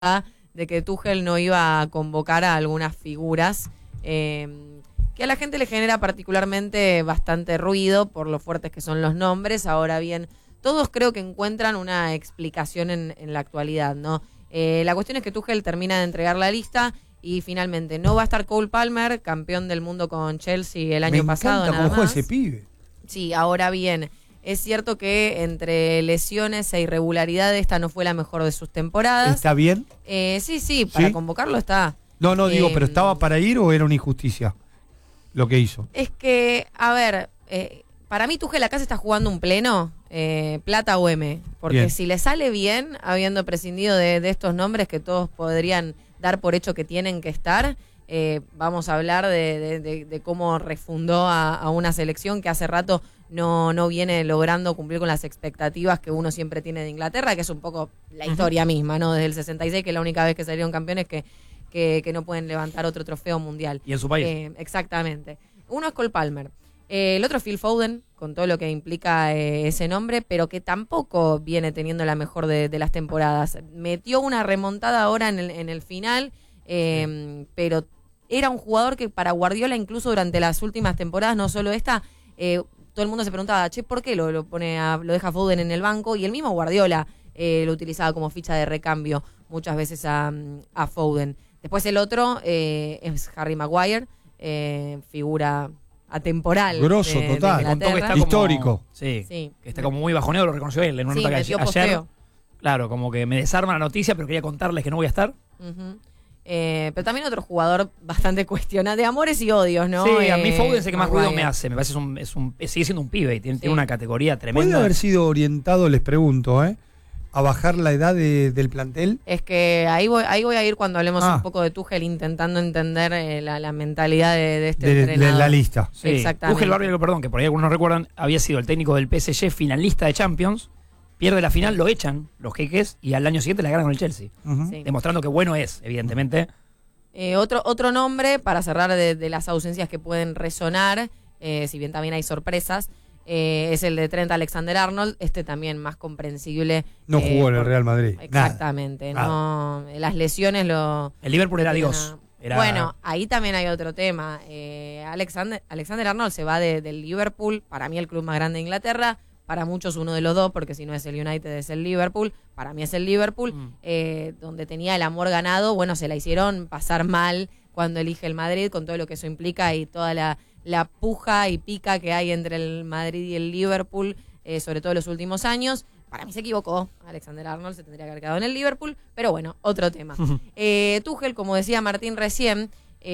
de que Tuchel no iba a convocar a algunas figuras que a la gente le genera particularmente bastante ruido por lo fuertes que son los nombres. Ahora bien, todos creo que encuentran una explicación en la actualidad, ¿no? La cuestión es que Tuchel termina de entregar la lista y finalmente no va a estar Cole Palmer, campeón del mundo con Chelsea el año pasado. Me encanta cómo juega ese pibe. Sí, ahora bien, es cierto que entre lesiones e irregularidades esta no fue la mejor de sus temporadas. ¿Está bien? Sí, para convocarlo está. No, digo, pero ¿estaba para ir o era una injusticia lo que hizo? Es que, a ver, para mí Tuchel acá se está jugando un pleno, plata o M, porque Bien. si le sale bien, habiendo prescindido de estos nombres que todos podrían dar por hecho que tienen que estar, vamos a hablar de cómo refundó a una selección que hace rato no viene logrando cumplir con las expectativas que uno siempre tiene de Inglaterra, que es un poco la historia misma, ¿no? Desde el 66, que es la única vez que salieron campeones que no pueden levantar otro trofeo mundial. Y en su país. Exactamente. Uno es Cole Palmer. El otro es Phil Foden, con todo lo que implica ese nombre, pero que tampoco viene teniendo la mejor de las temporadas. Metió una remontada ahora en el final, pero era un jugador que para Guardiola, incluso durante las últimas temporadas, no solo esta, todo el mundo se preguntaba, ¿por qué lo deja Foden en el banco? Y el mismo Guardiola lo utilizaba como ficha de recambio muchas veces a Foden. Después el otro es Harry Maguire, figura atemporal. Grosso, total. Contó que está como, histórico. Sí, que está como muy bajoneado, lo reconoció él en una nota que metió ayer. posteo. Claro, como que me desarma la noticia, pero quería contarles que no voy a estar. Uh-huh. Pero también otro jugador bastante cuestionado, de amores y odios, ¿no? Sí, a mí Foden es el que más Maguire. ruido me hace. Me parece sigue siendo un pibe y tiene una categoría tremenda. ¿Puede haber sido orientado, les pregunto, a bajar la edad del plantel? Es que ahí voy a ir cuando hablemos un poco de Tuchel, intentando entender la mentalidad de este entrenador. De la lista. Sí. Exactamente. Tuchel Barrio, perdón, que por ahí algunos no recuerdan, había sido el técnico del PSG, finalista de Champions, pierde la final, lo echan los jeques y al año siguiente la ganan con el Chelsea. Uh-huh. Sí. Demostrando que bueno es, evidentemente. Otro nombre, para cerrar de las ausencias que pueden resonar, si bien también hay sorpresas, es el de Trent Alexander-Arnold, también más comprensible. No jugó en el Real Madrid. Exactamente, Nada. no, las lesiones lo... El Liverpool era Dios. Bueno, ahí también hay otro tema. Alexander-Arnold se va del Liverpool, para mí el club más grande de Inglaterra, para muchos uno de los dos, porque si no es el United es el Liverpool, para mí es el Liverpool, donde tenía el amor ganado, bueno, se la hicieron pasar mal cuando elige el Madrid, con todo lo que eso implica y toda la puja y pica que hay entre el Madrid y el Liverpool, sobre todo en los últimos años. Para mí se equivocó, Alexander-Arnold se tendría que haber quedado en el Liverpool, pero bueno, otro tema. Tuchel, como decía Martín recién,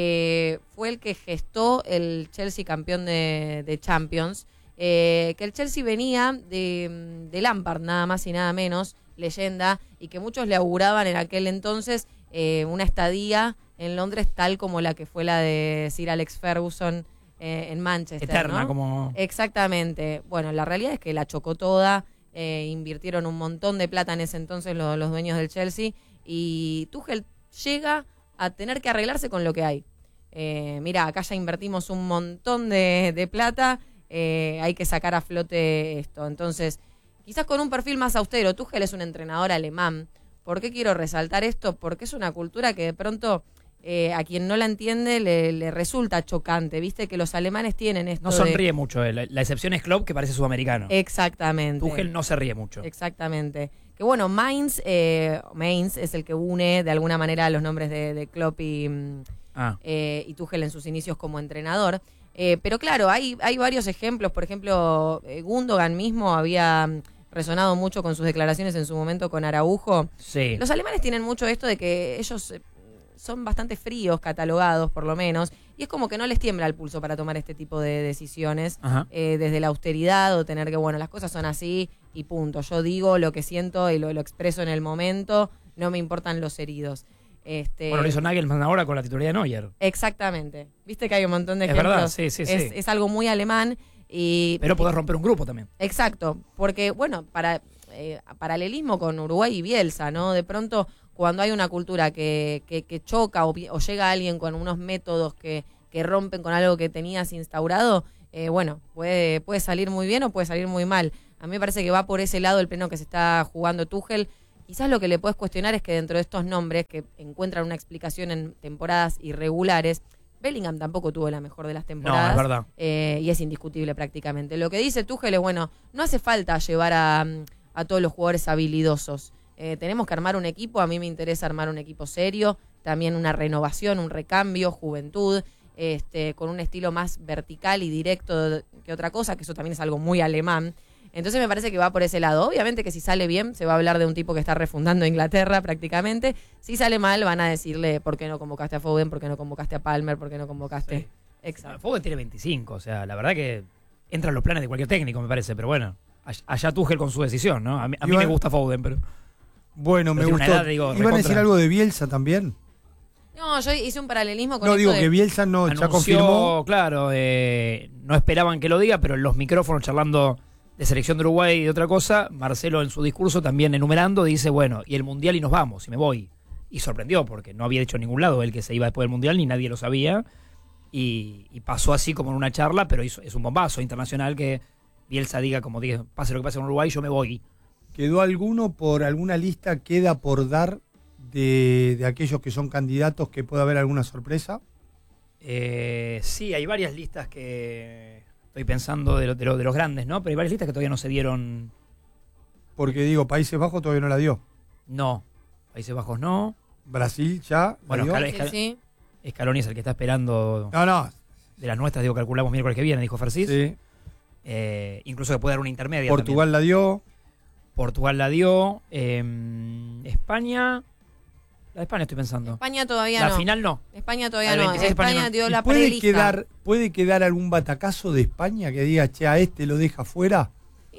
fue el que gestó el Chelsea campeón de Champions, que el Chelsea venía de Lampard, nada más y nada menos, leyenda, y que muchos le auguraban en aquel entonces una estadía en Londres tal como la que fue la de Sir Alex Ferguson en Manchester. Eterna, ¿no? como... Exactamente. Bueno, la realidad es que la chocó toda, invirtieron un montón de plata en ese entonces los dueños del Chelsea, y Tuchel llega a tener que arreglarse con lo que hay. Mira, acá ya invertimos un montón de plata, hay que sacar a flote esto. Entonces, quizás con un perfil más austero. Tuchel es un entrenador alemán. ¿Por qué quiero resaltar esto? Porque es una cultura que de pronto a quien no la entiende le resulta chocante. Viste que los alemanes tienen esto. No sonríe mucho. La excepción es Klopp, que parece sudamericano. Exactamente. Tuchel no se ríe mucho. Exactamente. Que bueno, Mainz es el que une de alguna manera los nombres de Klopp y Tuchel en sus inicios como entrenador. Pero claro, hay varios ejemplos. Por ejemplo, Gundogan mismo había resonado mucho con sus declaraciones en su momento con Araujo. Sí. Los alemanes tienen mucho esto de que ellos son bastante fríos, catalogados por lo menos, y es como que no les tiembla el pulso para tomar este tipo de decisiones, desde la austeridad o tener que, bueno, las cosas son así y punto. Yo digo lo que siento y lo expreso en el momento, no me importan los heridos. Bueno, lo hizo Nagelsmann ahora con la titularidad de Neuer. Exactamente. Viste que hay un montón de Es ejemplos. verdad, sí. Es algo muy alemán. Pero podés romper un grupo también. Exacto, porque bueno, paralelismo con Uruguay y Bielsa, ¿no? De pronto, cuando hay una cultura que choca o llega alguien con unos métodos que rompen con algo que tenías instaurado, bueno, puede salir muy bien o puede salir muy mal. A mí me parece que va por ese lado el pleno que se está jugando Tuchel. Quizás lo que le puedes cuestionar es que dentro de estos nombres, que encuentran una explicación en temporadas irregulares, Bellingham tampoco tuvo la mejor de las temporadas. No, es verdad. Y es indiscutible prácticamente. Lo que dice Tuchel es, bueno, no hace falta llevar a todos los jugadores habilidosos. Tenemos que armar un equipo, a mí me interesa armar un equipo serio, también una renovación, un recambio, juventud, con un estilo más vertical y directo que otra cosa, que eso también es algo muy alemán. Entonces me parece que va por ese lado. Obviamente que si sale bien, se va a hablar de un tipo que está refundando Inglaterra prácticamente. Si sale mal, van a decirle por qué no convocaste a Foden, por qué no convocaste a Palmer, por qué no convocaste... Sí. Exacto. Foden tiene 25, o sea, la verdad que entran los planes de cualquier técnico, me parece, pero bueno, allá Tuchel con su decisión, ¿no? A mí me gusta Foden, pero... Bueno, pero me tiene gustó. una edad, digo, ¿Iban a decir recontra. algo de Bielsa también? No, yo hice un paralelismo con No, esto digo de... que Bielsa no, ya Anunció, confirmó. claro, no esperaban que lo diga, pero en los micrófonos charlando de selección de Uruguay y de otra cosa, Marcelo en su discurso también enumerando dice, bueno, y el Mundial y nos vamos, y me voy. Y sorprendió, porque no había dicho en ningún lado él que se iba después del Mundial, ni nadie lo sabía, y pasó así como en una charla, pero es un bombazo internacional que Bielsa diga, como diga, pase lo que pase en Uruguay, yo me voy. ¿Quedó alguno por alguna lista, queda por dar de aquellos que son candidatos, que pueda haber alguna sorpresa? Sí, hay varias listas que estoy pensando de los grandes, ¿no? Pero hay varias listas que todavía no se dieron. Porque digo, Países Bajos todavía no la dio. No, Países Bajos no. Brasil ya. Bueno, ¿la dio? Sí. Scaloni es el que está esperando. No. De las nuestras, digo, calculamos miércoles que viene, dijo Fersis. Sí. Incluso que puede dar una intermedia. Portugal también. la dio. Portugal la dio. España. La de España estoy pensando. España todavía La no. final no. España todavía La no. 26 España España no. dio la ¿Puede prelista. quedar algún batacazo de España que diga, che, a este lo deja fuera?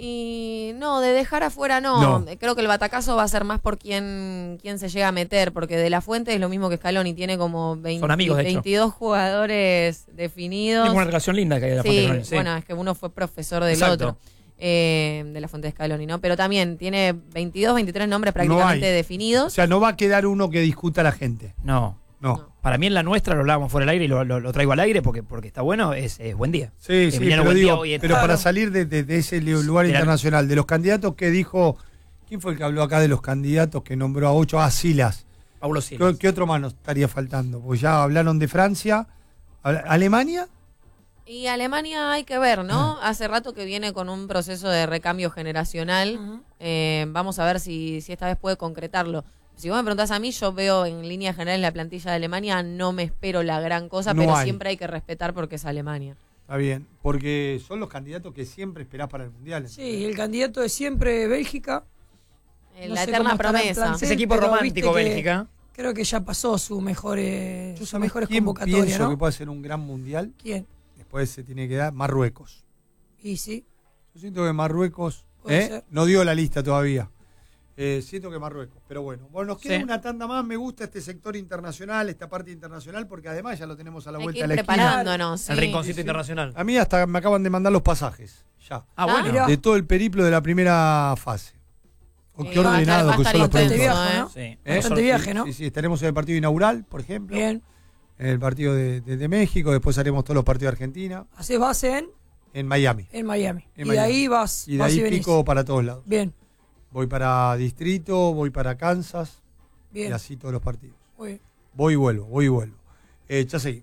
Y no, de dejar afuera no. Creo que el batacazo va a ser más por quién se llega a meter, porque De La Fuente es lo mismo que Scaloni, tiene como 20, Son amigos, de hecho. 22 jugadores definidos. Es una relación linda que hay de la Sí, Fuente Scaloni, sí. bueno, es que uno fue profesor del Exacto. otro. De La Fuente de Scaloni, ¿no? Pero también tiene 22, 23 nombres prácticamente O definidos. sea, no va a quedar uno que discuta a la gente. No. No. Para mí en la nuestra, lo hablábamos fuera del aire y lo traigo al aire porque está bueno, es buen día. Sí, Emiliano, pero buen día, digo, hoy pero está- para salir de ese lugar Mira, internacional, de los candidatos que dijo, ¿quién fue el que habló acá de los candidatos que nombró a 8? Silas. Paulo Silas. ¿Qué otro más nos estaría faltando? Pues ya hablaron de Francia, Alemania. Y Alemania hay que ver, ¿no? Hace rato que viene con un proceso de recambio generacional. Vamos a ver si esta vez puede concretarlo. Si vos me preguntás a mí, yo veo en línea general la plantilla de Alemania, no me espero la gran cosa, No pero hay. siempre hay que respetar porque es Alemania. Está bien, porque son los candidatos que siempre esperás para el Mundial. Sí, el candidato es siempre Bélgica. No La sé eterna cómo estará el promesa. plantel, Ese equipo pero romántico, viste que Bélgica. Creo que ya pasó sus mejores ¿Sabés quién convocatorias, pienso ¿no? que puede ser un gran Mundial? ¿Quién? Después se tiene que dar Marruecos. Y sí, Yo siento que Marruecos Puede ser. no dio la lista todavía. Siento que Marruecos, pero bueno. Bueno, nos queda Sí. una tanda más. Me gusta este sector internacional, esta parte internacional, porque además ya lo tenemos a la Hay que vuelta ir de la esquina. preparándonos. El sí. rinconcito Sí. internacional. A mí hasta me acaban de mandar los pasajes, ya. Ah, bueno. mirá. De todo el periplo de la primera fase. Oh, qué va a estar- ordenado va a que estar son los bastante intenso, productos. viaje, ¿no? Sí. Bastante viaje, ¿no? Sí, sí, estaremos en el partido inaugural, por ejemplo. Bien. En el partido de México, después haremos todos los partidos de Argentina. Haces base En Miami. en Miami. En Y Miami. de ahí vas, Y de vas ahí venís. pico para todos lados. Bien, Voy para Distrito, voy para Kansas, y bien. así todos los partidos. Muy bien. Voy y vuelvo. Ya seguimos.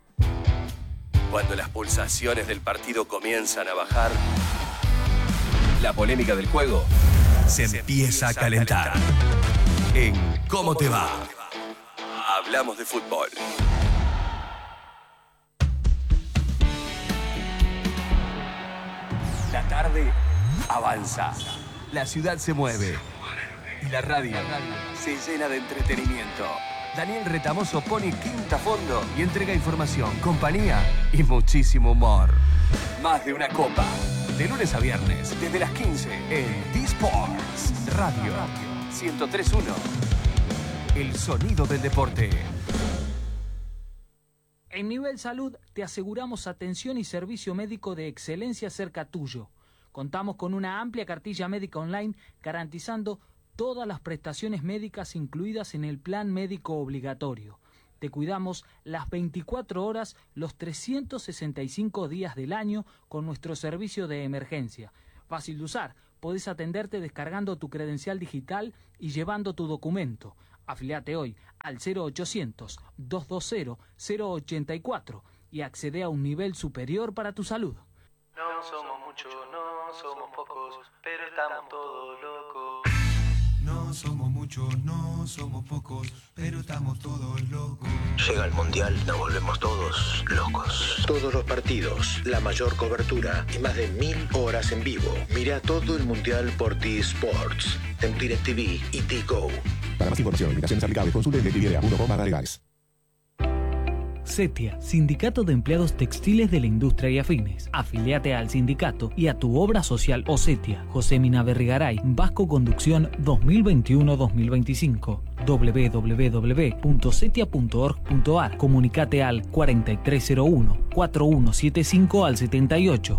Cuando las pulsaciones del partido comienzan a bajar, la polémica del juego se empieza a calentar. En ¿Cómo te va? Hablamos de fútbol. La tarde avanza. La ciudad se mueve. Y la radio se llena de entretenimiento. Daniel Retamoso pone quinta a fondo y entrega información, compañía y muchísimo humor. Más de una copa. De lunes a viernes, desde las 15 en D-Sports Radio 103.1. El sonido del deporte. En Nivel Salud te aseguramos atención y servicio médico de excelencia cerca tuyo. Contamos con una amplia cartilla médica online garantizando todas las prestaciones médicas incluidas en el plan médico obligatorio. Te cuidamos las 24 horas, los 365 días del año con nuestro servicio de emergencia. Fácil de usar. Podés atenderte descargando tu credencial digital y llevando tu documento. Afiliate hoy al 0800-220-084 y accede a un nivel superior para tu salud. No somos muchos, no somos pocos, pero estamos todos locos. No somos muchos, no somos pocos, pero estamos todos locos. Llega el Mundial, nos volvemos todos locos. Todos los partidos, la mayor cobertura y más de 1000 horas en vivo. Mira todo el Mundial por T-Sports, en DirecTV y T-Go. Para más información, limitaciones aplicables, consulte en directv.com/legales. CETIA, Sindicato de Empleados Textiles de la Industria y Afines. Afiliate al sindicato y a tu obra social o CETIA. José Mina Berrigaray, Vasco Conducción 2021-2025. www.cetia.org.ar. Comunicate al 4301-4175 al 78.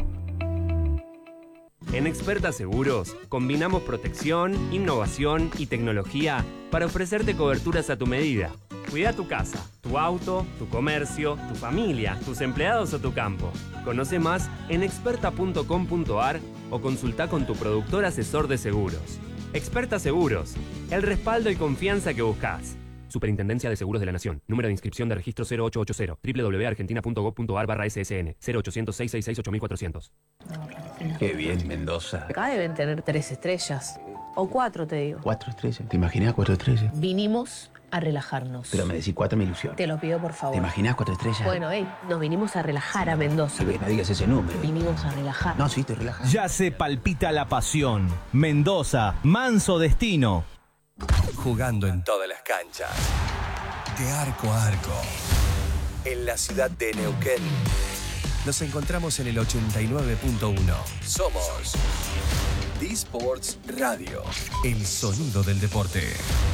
En Experta Seguros, combinamos protección, innovación y tecnología para ofrecerte coberturas a tu medida. Cuida tu casa, tu auto, tu comercio, tu familia, tus empleados o tu campo. Conoce más en experta.com.ar o consulta con tu productor asesor de seguros. Experta Seguros, el respaldo y confianza que buscas. Superintendencia de Seguros de la Nación. Número de inscripción de registro 0880. www.argentina.gov.ar/ssn. 0800-666-8400. Qué bien, Mendoza. Acá deben tener 3 estrellas. O 4, te digo. 4 estrellas. ¿Te imaginas 4 estrellas? Vinimos a relajarnos. Pero me decís 4 me ilusión. Te lo pido, por favor. ¿Te imaginas 4 estrellas? Bueno, nos vinimos a relajar a Mendoza. No digas ese número. Vinimos a relajar. No, sí, te relajas. Ya se palpita la pasión. Mendoza, manso destino. Jugando en todas las canchas, de arco a arco, en la ciudad de Neuquén. Nos encontramos en el 89.1. Somos D-Sports Radio, el sonido del deporte.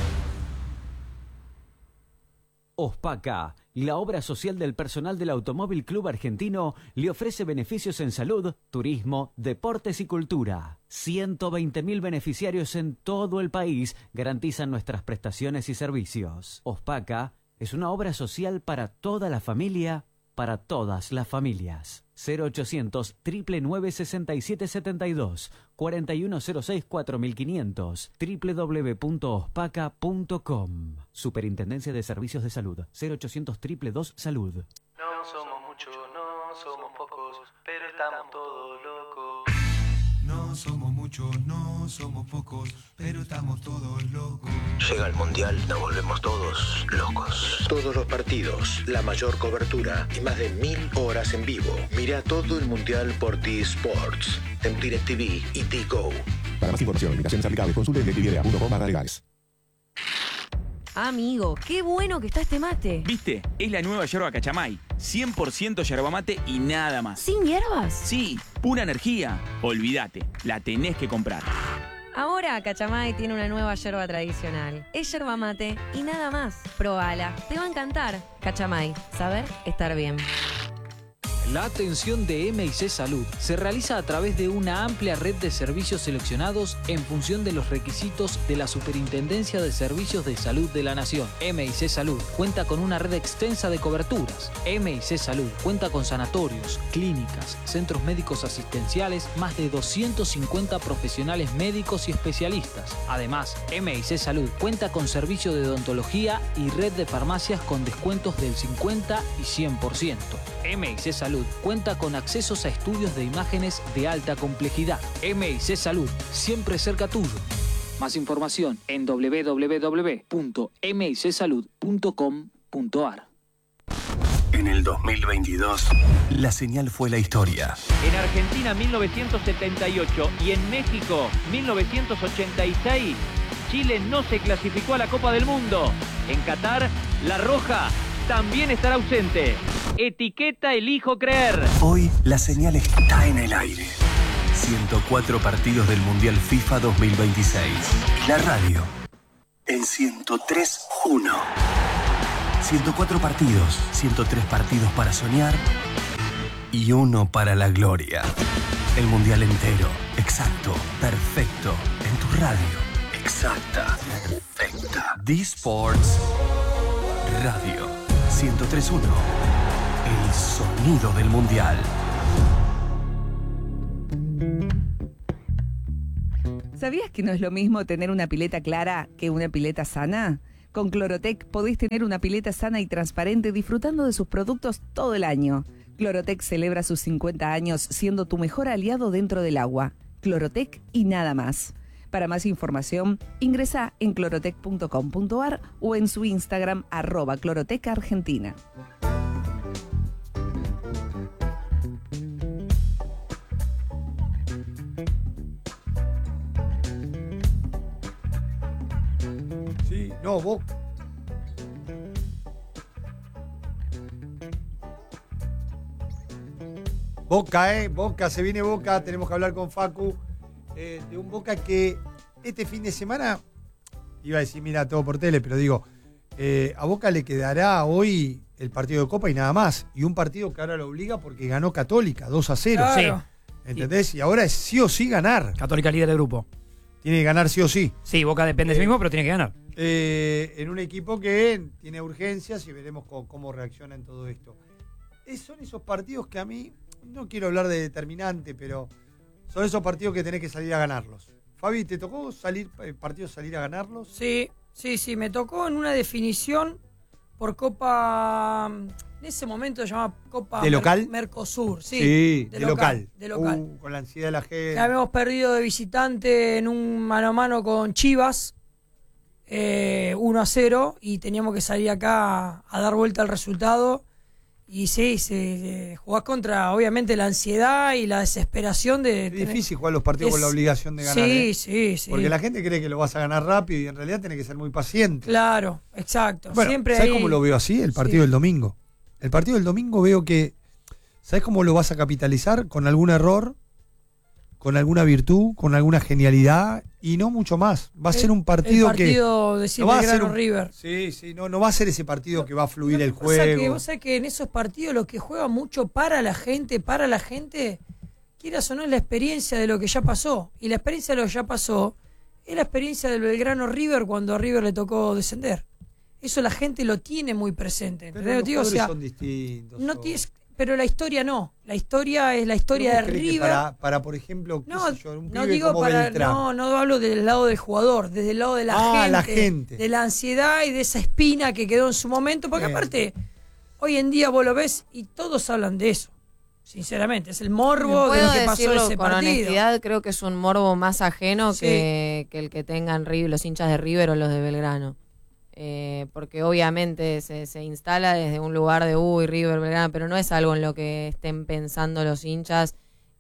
OSPACA, la obra social del personal del Automóvil Club Argentino, le ofrece beneficios en salud, turismo, deportes y cultura. 120.000 beneficiarios en todo el país garantizan nuestras prestaciones y servicios. OSPACA es una obra social para toda la familia, para todas las familias. 0800 999 6772 4106 4500 www.ospaca.com. Superintendencia de Servicios de Salud. 0800 222 Salud. No somos muchos, no somos pocos, pero estamos todos locos. No somos muchos, no somos pocos, pero estamos todos locos. Llega el Mundial, nos volvemos todos locos. Todos los partidos, la mayor cobertura y más de 1000 horas en vivo. Mira todo el Mundial por T-Sports, en DirecTV y T-Go. Para más información, limitaciones aplicables, consulte en directv.com/legales. Amigo, qué bueno que está este mate. ¿Viste? Es la nueva yerba Cachamay. 100% yerba mate y nada más. ¿Sin hierbas? Sí, pura energía. Olvídate, la tenés que comprar. Ahora Cachamay tiene una nueva yerba tradicional. Es yerba mate y nada más. Probala, te va a encantar. Cachamay, saber estar bien. La atención de M&C Salud se realiza a través de una amplia red de servicios seleccionados en función de los requisitos de la Superintendencia de Servicios de Salud de la Nación. M&C Salud cuenta con una red extensa de coberturas. M&C Salud cuenta con sanatorios, clínicas, centros médicos asistenciales, más de 250 profesionales médicos y especialistas. Además, M&C Salud cuenta con servicio de odontología y red de farmacias con descuentos del 50 y 100%. M&C Salud cuenta con accesos a estudios de imágenes de alta complejidad. M&C Salud, siempre cerca tuyo. Más información en www.micsalud.com.ar. En el 2022, la señal fue la historia. En Argentina 1978 y en México 1986, Chile no se clasificó a la Copa del Mundo. En Qatar, La Roja también estará ausente. Etiqueta Elijo Creer. Hoy la señal está en el aire. 104 partidos del Mundial FIFA 2026. La radio en 103.1. 104 partidos, 103 partidos para soñar y uno para la gloria. El Mundial entero, exacto, perfecto, en tu radio. Exacta, perfecta. D-Sports Radio 103.1. El sonido del Mundial. ¿Sabías que no es lo mismo tener una pileta clara que una pileta sana? Con Clorotec podés tener una pileta sana y transparente disfrutando de sus productos todo el año. Clorotec celebra sus 50 años siendo tu mejor aliado dentro del agua. Clorotec y nada más. Para más información, ingresa en clorotec.com.ar o en su Instagram @clorotecargentina. Sí, no, vos. Boca, se viene Boca, tenemos que hablar con Facu de un Boca que este fin de semana, iba a decir, mira, todo por tele, pero digo, a Boca le quedará hoy el partido de Copa y nada más, y un partido que ahora lo obliga porque ganó Católica, 2-0. Claro. ¿Entendés? Sí. Y ahora es sí o sí ganar. Católica líder del grupo. Tiene que ganar sí o sí. Sí, Boca depende de sí mismo, pero tiene que ganar. En un equipo que tiene urgencias y veremos cómo reacciona en todo esto. Son esos partidos que a mí, no quiero hablar de determinante, pero son esos partidos que tenés que salir a ganarlos. Fabi, ¿te tocó salir a ganarlos? Sí, me tocó en una definición por Copa, en ese momento se llamaba Copa ¿De local? Mercosur, de local. De local. Con la ansiedad de la gente. Que habíamos perdido de visitante en un mano a mano con Chivas, 1-0, y teníamos que salir acá a dar vuelta al resultado. Y sí, jugás contra, obviamente, la ansiedad y la desesperación de... Es difícil jugar los partidos con la obligación de ganar. Sí. Porque la gente cree que lo vas a ganar rápido y en realidad tenés que ser muy paciente. Claro, exacto. Bueno, siempre ¿sabés ahí... cómo lo veo así? El partido del domingo. El partido del domingo veo que... ¿Sabés cómo lo vas a capitalizar? Con algún error, con alguna virtud, con alguna genialidad y no mucho más. Va a ser un partido que... El partido de Belgrano River. Sí, no va a ser ese partido que va a fluir el juego. Vos sabés que en esos partidos lo que juega mucho para la gente, quieras o no, es la experiencia de lo que ya pasó. Y la experiencia de lo que ya pasó es la experiencia del Belgrano River cuando a River le tocó descender. Eso la gente lo tiene muy presente. Pero los jugadores son distintos. Pero la historia no. La historia es la historia de River. Para por ejemplo, un no pibe digo como Beltrán. No hablo del lado del jugador, desde el lado de la gente. De la ansiedad y de esa espina que quedó en su momento. Porque aparte, hoy en día vos lo ves y todos hablan de eso. Sinceramente, es el morbo de lo que pasó ese con partido. Honestidad, creo que es un morbo más ajeno que el que tengan los hinchas de River o los de Belgrano. Porque obviamente se instala desde un lugar de River, Belgrano, pero no es algo en lo que estén pensando los hinchas.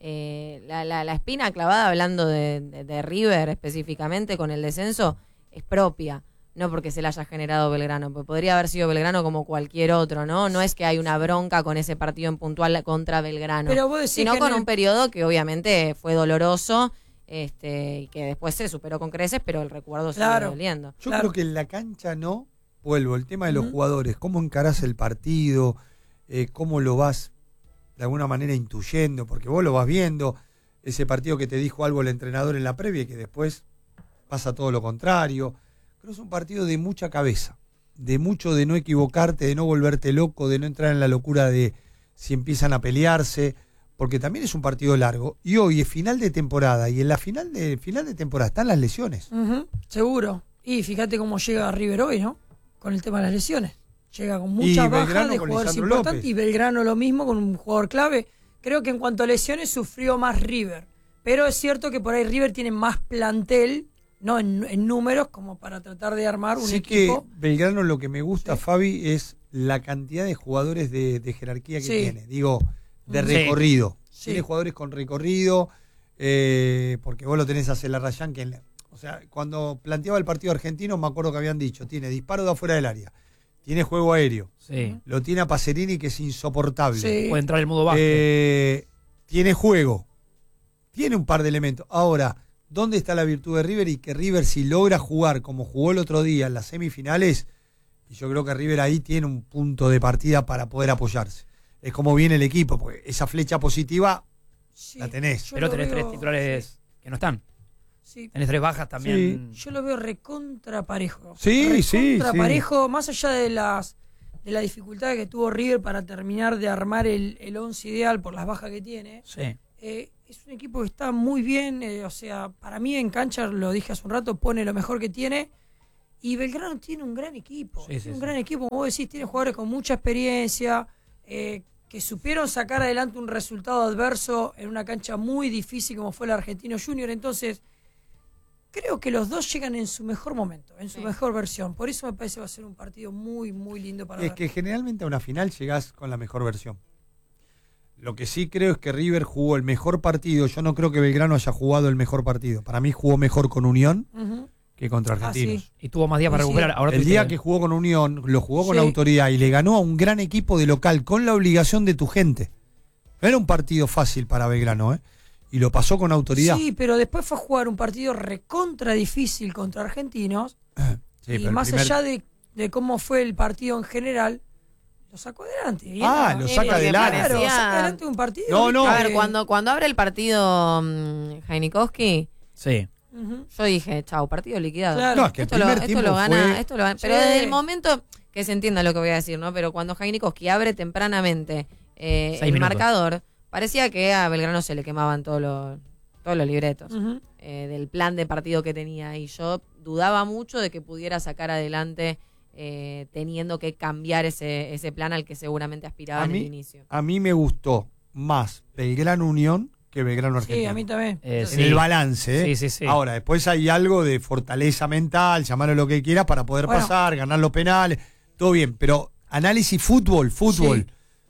La espina clavada, hablando de River específicamente con el descenso, es propia, no porque se la haya generado Belgrano, porque podría haber sido Belgrano como cualquier otro, no es que hay una bronca con ese partido en puntual contra Belgrano, pero vos decís sino con un periodo que obviamente fue doloroso. Y que después se superó con creces, pero el recuerdo sigue doliendo. Yo creo que en la cancha vuelvo, el tema de los jugadores, cómo encarás el partido, cómo lo vas de alguna manera intuyendo, porque vos lo vas viendo, ese partido que te dijo algo el entrenador en la previa y que después pasa todo lo contrario. Creo que es un partido de mucha cabeza, de no equivocarte, de no volverte loco, de no entrar en la locura de si empiezan a pelearse, porque también es un partido largo, y hoy es final de temporada, y en la final de temporada están las lesiones. Seguro. Y fíjate cómo llega River hoy, ¿no? Con el tema de las lesiones. Llega con muchas bajas de jugadores importantes, y Belgrano lo mismo, con un jugador clave. Creo que en cuanto a lesiones sufrió más River, pero es cierto que por ahí River tiene más plantel, no en números, como para tratar de armar un equipo. Que Belgrano, lo que me gusta, Fabi, es la cantidad de jugadores de jerarquía que tiene. Digo, de recorrido. Tiene jugadores con recorrido, porque vos lo tenés a Celarrayán, que cuando planteaba el partido argentino, me acuerdo que habían dicho, tiene disparo de afuera del área, tiene juego aéreo, lo tiene a Pacerini, que es insoportable. Puede entrar el modo básquet. Tiene juego, tiene un par de elementos. Ahora, ¿dónde está la virtud de River? Y que River, si logra jugar como jugó el otro día en las semifinales, y yo creo que River ahí tiene un punto de partida para poder apoyarse. Es como viene el equipo, porque esa flecha positiva la tenés. Pero tenés tres titulares que no están. Tenés tres bajas también. Yo lo veo recontra parejo. Recontra parejo, más allá de la dificultad que tuvo River para terminar de armar el once ideal por las bajas que tiene. es un equipo que está muy bien, o sea, para mí en cancha, lo dije hace un rato, pone lo mejor que tiene. Y Belgrano tiene un gran equipo, gran equipo, como vos decís, tiene jugadores con mucha experiencia, que supieron sacar adelante un resultado adverso en una cancha muy difícil como fue el Argentino Junior. Entonces, creo que los dos llegan en su mejor momento, en su mejor versión. Por eso me parece que va a ser un partido muy, muy lindo para ver. Es que generalmente a una final llegás con la mejor versión. Lo que sí creo es que River jugó el mejor partido. Yo no creo que Belgrano haya jugado el mejor partido. Para mí jugó mejor con Unión que contra Argentinos. Sí. Y tuvo más días para recuperar. Ahora el día que jugó con Unión, lo jugó con autoridad y le ganó a un gran equipo de local con la obligación de tu gente. No era un partido fácil para Belgrano, y lo pasó con autoridad. Sí, pero después fue a jugar un partido recontra difícil contra Argentinos. Y más allá de cómo fue el partido en general, lo sacó adelante. Lo saca adelante. Claro, saca adelante un partido. A ver, cuando abre el partido Heinikowski, yo dije, chau, partido liquidado. Claro. No, es que esto lo gana. Pero desde el momento, que se entienda lo que voy a decir, ¿no? Pero cuando Heinikowski abre tempranamente el marcador, parecía que a Belgrano se le quemaban todos los libretos del plan de partido que tenía. Y yo dudaba mucho de que pudiera sacar adelante teniendo que cambiar ese plan al que seguramente aspiraba en el inicio. A mí me gustó más Belgrano Unión que Belgrano Argentino. Sí, a mí también. En el balance. Sí. Ahora, después hay algo de fortaleza mental, llamarlo lo que quieras, para poder pasar, ganar los penales, todo bien. Pero análisis fútbol. Sí.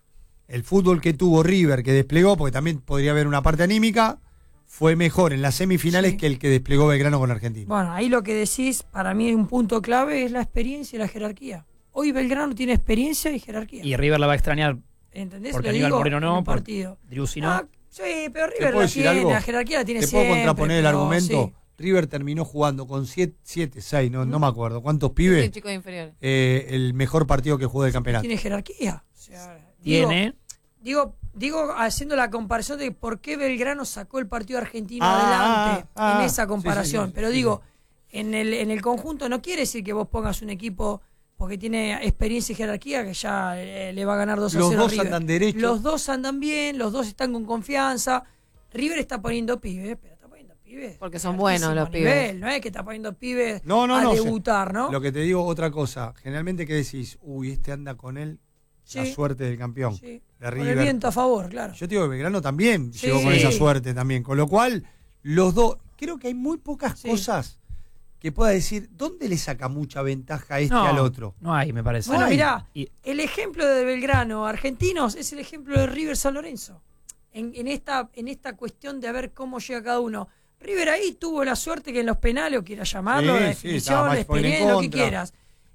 El fútbol que tuvo River, que desplegó, porque también podría haber una parte anímica, fue mejor en las semifinales que el que desplegó Belgrano con Argentina. Bueno, ahí lo que decís, para mí un punto clave es la experiencia y la jerarquía. Hoy Belgrano tiene experiencia y jerarquía. Y River la va a extrañar. ¿Entendés? Porque Aníbal Moreno no, por partido. Driussi no. Sí, pero River la tiene, la jerarquía la tiene siempre. ¿Te puedo contraponer el argumento? River terminó jugando con 6, no me acuerdo cuántos pibes. Sí, chicos inferiores. El mejor partido que jugó del campeonato. Tiene jerarquía. O sea, tiene. Digo, haciendo la comparación de por qué Belgrano sacó el partido argentino adelante en esa comparación. Sí, pero digo, en el conjunto no quiere decir que vos pongas un equipo porque tiene experiencia y jerarquía que ya le va a ganar 2-0 a River. Los dos andan derechos. Los dos andan bien, los dos están con confianza. River está poniendo pibes, pero está poniendo pibes. Porque son buenos los pibes. No es que está poniendo pibes a debutar, ¿no? Lo que te digo, otra cosa. Generalmente que decís, este anda con él, la suerte del campeón. Sí. De River. Con el viento a favor, claro. Yo te digo que Belgrano también llegó con esa suerte también. Con lo cual, los dos, creo que hay muy pocas cosas que pueda decir, ¿dónde le saca mucha ventaja al otro? No hay, me parece. Bueno, mirá, el ejemplo de Belgrano, Argentinos, es el ejemplo de River San Lorenzo. En esta cuestión de ver cómo llega cada uno. River ahí tuvo la suerte que en los penales, o quieras llamarlo, la definición, la experiencia, lo que quieras.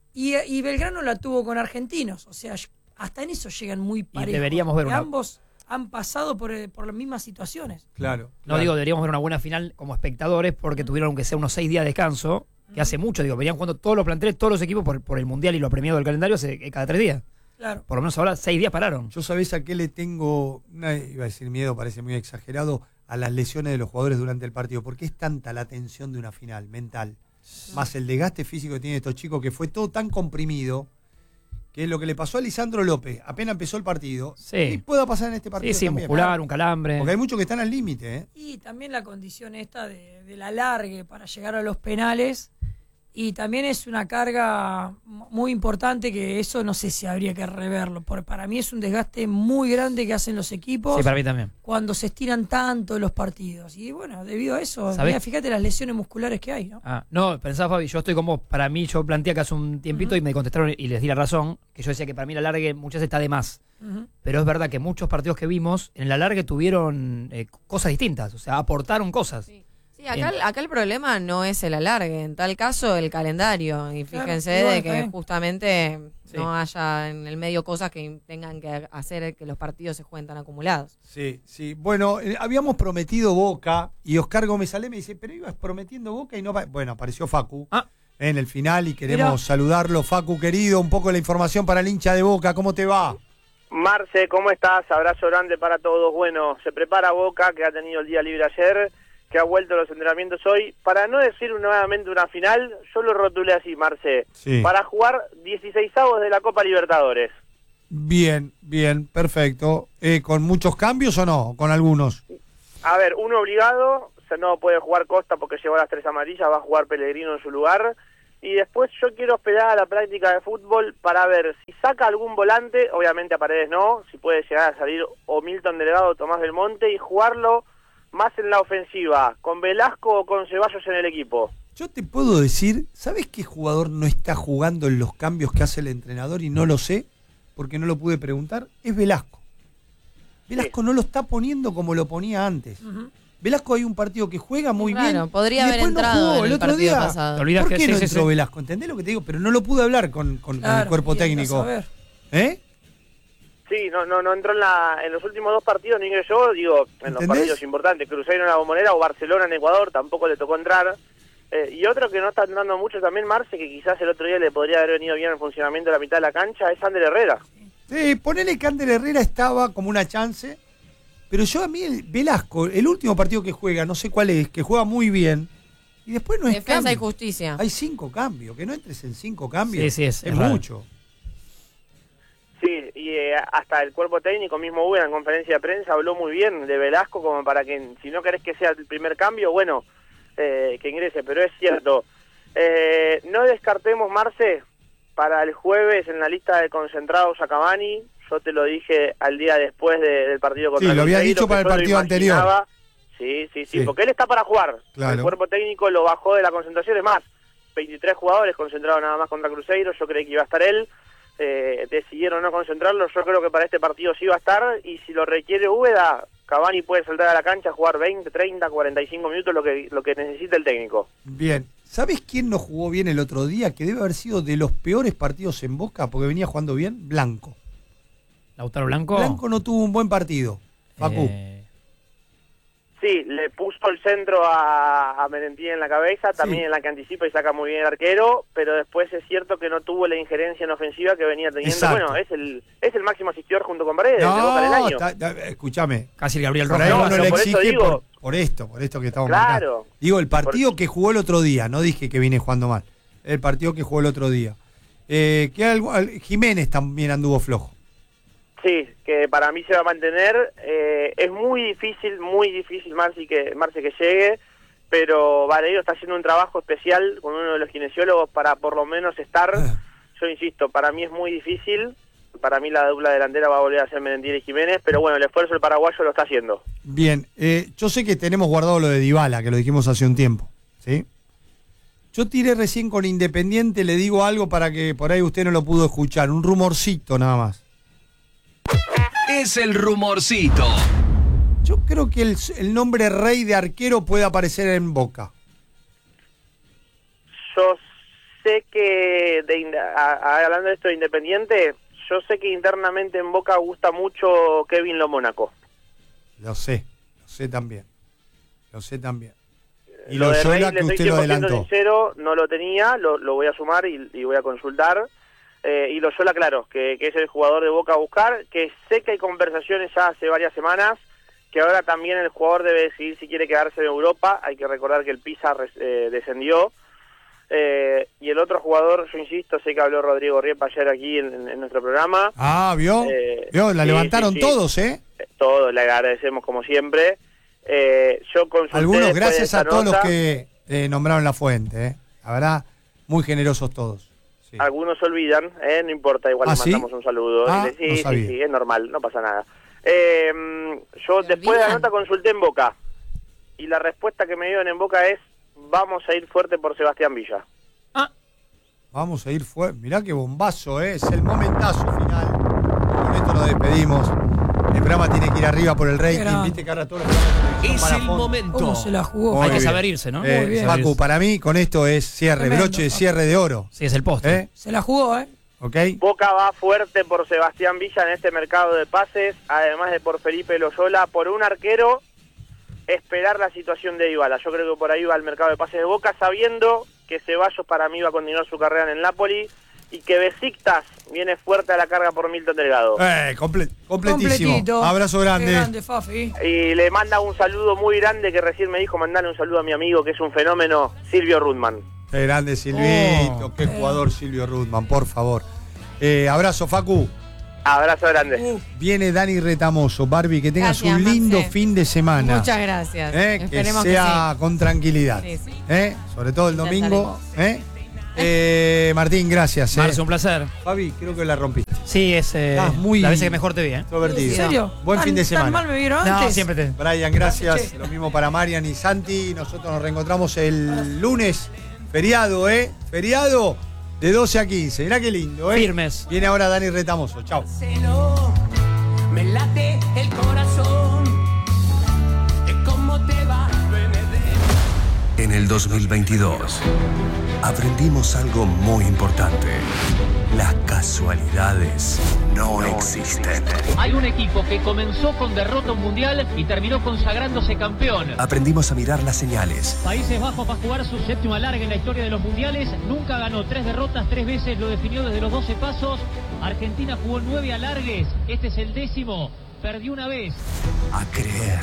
Y Belgrano la tuvo con Argentinos. O sea, hasta en eso llegan muy parejos. Y deberíamos ver ambos han pasado por las mismas situaciones. Claro. Deberíamos ver una buena final como espectadores porque tuvieron aunque sea unos 6 días de descanso, que hace mucho, venían jugando todos los planteles, todos los equipos por el Mundial y lo premiado del calendario cada 3 días. Claro. Por lo menos ahora 6 días pararon. Yo sabés a qué le tengo, iba a decir miedo, parece muy exagerado, a las lesiones de los jugadores durante el partido. ¿Por qué es tanta la tensión de una final mental? Más el desgaste físico que tienen estos chicos, que fue todo tan comprimido, que es lo que le pasó a Lisandro López, apenas empezó el partido, y pueda pasar en este partido también. Muscular, un calambre. Porque hay muchos que están al límite. Y también la condición esta de la alargue para llegar a los penales, y también es una carga muy importante que eso no sé si habría que reverlo, porque para mí es un desgaste muy grande que hacen los equipos. Sí, para mí también. Cuando se estiran tanto los partidos. Y bueno, debido a eso, fíjate las lesiones musculares que hay, ¿no? No, pensaba, Fabi, yo estoy con vos. Para mí, yo planteé que hace un tiempito y me contestaron y les di la razón, que yo decía que para mí la alargue muchas veces está de más. Pero es verdad que muchos partidos que vimos, en la alargue tuvieron cosas distintas, o sea, aportaron cosas. Sí, acá el problema no es el alargue, en tal caso el calendario. Y fíjense de que justamente no haya en el medio cosas que tengan que hacer que los partidos se jueguen tan acumulados. Sí. Bueno, habíamos prometido Boca y Oscar Gómez Ale me dice, pero ibas prometiendo Boca y no... Bueno, apareció Facu en el final y queremos saludarlo. Facu, querido, un poco la información para el hincha de Boca. ¿Cómo te va? Marce, ¿cómo estás? Abrazo grande para todos. Bueno, se prepara Boca, que ha tenido el día libre ayer, que ha vuelto a los entrenamientos hoy. Para no decir nuevamente una final, yo lo rotulé así, Marce. Para jugar 16avos de la Copa Libertadores. Bien, perfecto. ¿Con muchos cambios o no? ¿Con algunos? A ver, uno obligado, o sea, no puede jugar Costa porque llevó las 3 amarillas, va a jugar Pellegrino en su lugar. Y después yo quiero esperar a la práctica de fútbol para ver si saca algún volante, obviamente a Paredes no, si puede llegar a salir o Milton Delgado o Tomás Belmonte, y jugarlo más en la ofensiva, con Velasco o con Ceballos en el equipo. Yo te puedo decir, ¿sabes qué jugador no está jugando en los cambios que hace el entrenador y no lo sé? Porque no lo pude preguntar, es Velasco. Velasco no lo está poniendo como lo ponía antes. Velasco hay un partido que juega muy bien. Podría haber entrado en el partido pasado. ¿Por qué no entró Velasco? ¿Entendés lo que te digo? Pero no lo pude hablar con el cuerpo técnico. ¿Eh? Sí, no entró en los últimos 2 partidos, ni que yo, digo, en los partidos importantes, Cruzeiro en la Bombonera o Barcelona en Ecuador, tampoco le tocó entrar. Y otro que no está entrando mucho también, Marce, que quizás el otro día le podría haber venido bien el funcionamiento de la mitad de la cancha, es Ander Herrera. Sí, ponele que Ander Herrera estaba como una chance, pero yo a mí el Velasco, el último partido que juega, no sé cuál es, que juega muy bien, y después no es Defensa cambio. y Justicia. Hay 5 cambios, que no entres en 5 cambios, sí, es mucho. Sí, y hasta el cuerpo técnico mismo Hugo en conferencia de prensa habló muy bien de Velasco, como para que si no querés que sea el primer cambio, bueno, que ingrese, pero es cierto. No descartemos, Marce, para el jueves en la lista de concentrados a Cavani. Yo te lo dije al día después del partido contra Sí, lo había dicho para el partido anterior. Sí, porque él está para jugar. Claro. El cuerpo técnico lo bajó de la concentración, es más, 23 jugadores concentrados nada más contra Cruzeiro, yo creí que iba a estar él. Decidieron no concentrarlo, yo creo que para este partido sí va a estar, y si lo requiere Úbeda, Cavani puede saltar a la cancha, jugar 20, 30, 45 minutos, lo que necesita el técnico. Bien, ¿sabes quién no jugó bien el otro día? Que debe haber sido de los peores partidos en Boca, porque venía jugando bien, Blanco. ¿Lautaro Blanco? Blanco no tuvo un buen partido, Facu. Sí, le puso el centro a Merentiel en la cabeza, también en la que anticipa y saca muy bien el arquero, pero después es cierto que no tuvo la injerencia en ofensiva que venía teniendo. Exacto. Bueno, es el máximo asistidor junto con Paredes de Boca del año. Escúchame. Casi el Gabriel Por Rojas. ahí uno le exige por esto que estamos marcando. Claro. Digo, el partido que jugó el otro día, no dije que viene jugando mal, el partido que jugó el otro día. Jiménez también anduvo flojo. Sí, que para mí se va a mantener. Es muy difícil, Marce, que llegue, pero Valerio está haciendo un trabajo especial con uno de los kinesiólogos para por lo menos estar. Yo insisto, para mí es muy difícil. Para mí la dupla delantera va a volver a ser Merentiel y Jiménez, pero bueno, el esfuerzo del paraguayo lo está haciendo. Bien, yo sé que tenemos guardado lo de Dybala, que lo dijimos hace un tiempo, ¿sí? Yo tiré recién con Independiente, le digo algo para que por ahí usted no lo pudo escuchar, un rumorcito nada más. Es el rumorcito. Yo creo que el nombre Rey de arquero puede aparecer en Boca. Yo sé que, hablando de esto de Independiente, yo sé que internamente en Boca gusta mucho Kevin Lo Mónaco. Lo sé también. Y lo de Loyola, Rey, que usted lo adelantó. Sincero, no lo tenía, lo voy a sumar y voy a consultar. Y Loyola, claro, que es el jugador de Boca a buscar, que sé que hay conversaciones ya hace varias semanas, que ahora también el jugador debe decidir si quiere quedarse en Europa. Hay que recordar que el Pisa descendió. Y el otro jugador, yo insisto, sé que habló Rodrigo Riepa ayer aquí en nuestro programa. Ah, ¿vio? La levantaron todos, ¿eh? Todos, le agradecemos como siempre. Yo consulté algunos gracias a todos los que nombraron la fuente, ¿eh? La verdad, muy generosos todos. Sí. Algunos se olvidan, no importa, igual le mandamos un saludo. Sí, es normal, no pasa nada. Yo después de la nota consulté en Boca y la respuesta que me dieron en Boca es: vamos a ir fuerte por Sebastián Villa. Vamos a ir fuerte. Mirá qué bombazo, es el momentazo final. Con esto nos despedimos. El programa tiene que ir arriba por el rating. Viste que ahora todos los es el momento. ¿Cómo se la jugó? Hay que saber irse, ¿no? Muy bien. Facu, para mí con esto es cierre, tremendo, broche de cierre de oro. Sí, es el postre. Se la jugó, ¿Okay? Boca va fuerte por Sebastián Villa en este mercado de pases, además de por Felipe Loyola, por un arquero, esperar la situación de Dybala. Yo creo que por ahí va el mercado de pases de Boca, sabiendo que Ceballos para mí va a continuar su carrera en el Napoli y que Besiktas viene fuerte a la carga por Milton Delgado. Completísimo. Abrazo grande. Qué grande, Fafi. Y le manda un saludo muy grande que recién me dijo mandarle un saludo a mi amigo que es un fenómeno, Silvio Rudman. Qué grande Silvito, qué jugador Silvio Rudman, por favor. Abrazo, Facu. Abrazo grande. Viene Dani Retamoso. Barbie, que tengas Gracias, un lindo Marce. fin de semana. Muchas gracias. Que Esperemos sea sí. con tranquilidad. Sí, sí. Sobre todo el Ya domingo. Martín, gracias. Marce, un placer. Fabi, creo que la rompiste. Sí, es muy la vez que mejor te vi. Extrovertido. ¿En serio? Buen fin de ¿Tan semana. mal me vieron No, antes? siempre te. Brian, gracias. Lo mismo para Marian y Santi. Nosotros nos reencontramos el lunes. Feriado, Feriado de 12 a 15. Mirá qué lindo, Firmes. Viene ahora Dani Retamoso. Chau. Me late el corazón. ¿Cómo te va, Benedetto? En el 2022 aprendimos algo muy importante. Las casualidades no existen. Hay un equipo que comenzó con derrota mundial y terminó consagrándose campeón. Aprendimos a mirar las señales. Países Bajos va a jugar su séptimo alargue en la historia de los mundiales. Nunca ganó 3 derrotas, 3 veces lo definió desde los 12 pasos. Argentina jugó 9 alargues. Este es el 10º. Perdió una vez. A creer.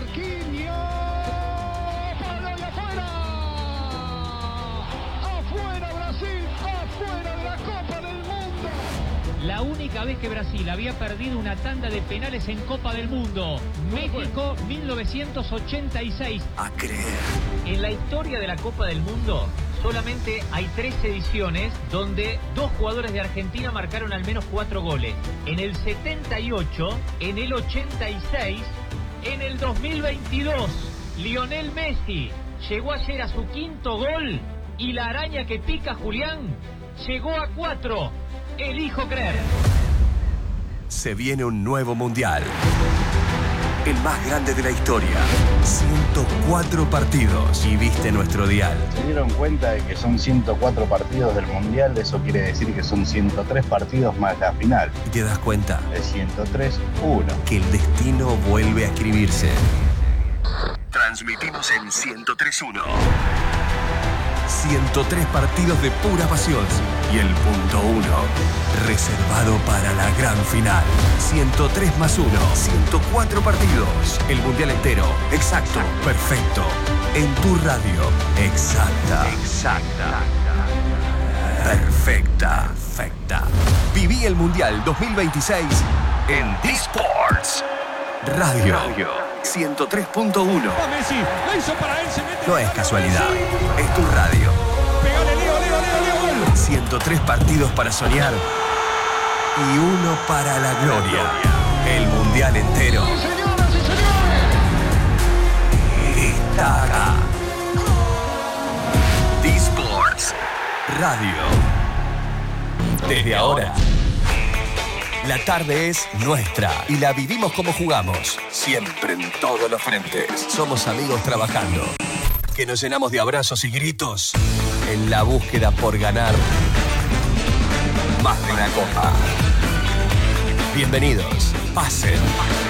La única vez que Brasil había perdido una tanda de penales en Copa del Mundo. México 1986. A creer. En la historia de la Copa del Mundo solamente hay 3 ediciones donde 2 jugadores de Argentina marcaron al menos 4 goles. En el 78, en el 86, en el 2022. Lionel Messi llegó ayer a su 5º gol y la araña que pica Julián llegó a 4. Elijo creer. Se viene un nuevo mundial. El más grande de la historia. 104 partidos. Y viste nuestro dial. Se dieron cuenta de que son 104 partidos del mundial. Eso quiere decir que son 103 partidos más la final. Y te das cuenta. De 103-1. Que el destino vuelve a escribirse. Transmitimos en 103.1. 103 partidos de pura pasión. Y el punto 1, reservado para la gran final. 103 más 1, 104 partidos. El mundial entero. Exacto, perfecto. En tu radio. Exacta. Perfecta. Viví el mundial 2026 en D-Sports Radio 103.1. No es casualidad, es tu radio. 103 partidos para soñar y 1 para la gloria. El mundial entero está acá. D-Sports Radio. Desde ahora, la tarde es nuestra y la vivimos como jugamos, siempre en todos los frentes. Somos amigos trabajando, que nos llenamos de abrazos y gritos en la búsqueda por ganar más de una copa. Bienvenidos, pasen.